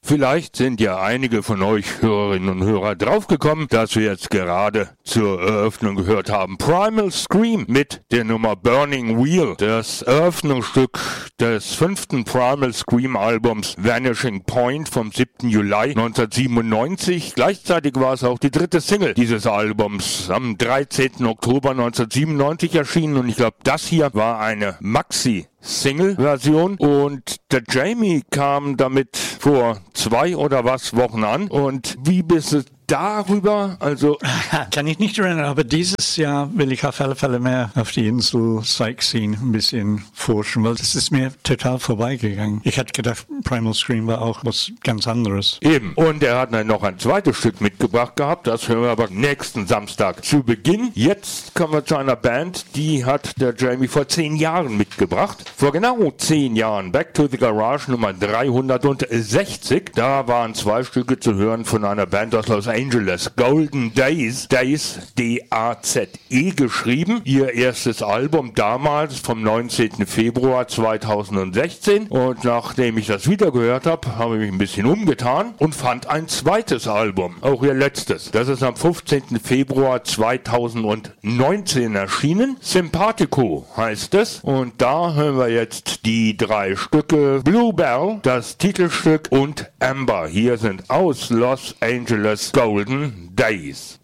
Vielleicht sind ja einige von euch Hörerinnen und Hörer draufgekommen, dass wir jetzt gerade zur Eröffnung gehört haben Primal Scream mit der Nummer Burning Wheel, das Eröffnungsstück des 5. Primal Scream Albums Vanishing Point vom 7. Juli 1997. Gleichzeitig war es auch die 3. Single dieses Albums, am 13. Oktober 1997 erschienen, und ich glaube, das hier war eine Maxi-Single-Version, und der Jamie kam damit vor 2 oder was Wochen an. Und wie bist du darüber? Also kann ich nicht erinnern, aber dieses Jahr will ich auf alle Fälle mehr auf die Insel Sightseeing ein bisschen forschen, weil das ist mir total vorbeigegangen. Ich hätte gedacht, Primal Scream war auch was ganz anderes. Eben. Und er hat dann noch ein zweites Stück mitgebracht gehabt, das hören wir aber nächsten Samstag zu Beginn. Jetzt kommen wir zu einer Band, die hat der Jamie vor 10 Jahren mitgebracht. Vor genau 10 Jahren, Back to the Garage Nummer 360. Da waren 2 Stücke zu hören von einer Band aus Los Angeles, Golden Days, Days, D-A-Z-E geschrieben. Ihr erstes Album damals vom 19. Februar 2016. Und nachdem ich das wieder gehört habe, habe ich mich ein bisschen umgetan und fand ein zweites Album, auch ihr letztes. Das ist am 15. Februar 2019 erschienen. Sympathico heißt es. Und da hören wir jetzt die 3 Stücke. Bluebell, das Titelstück, und Amber. Hier sind aus Los Angeles Golden Days.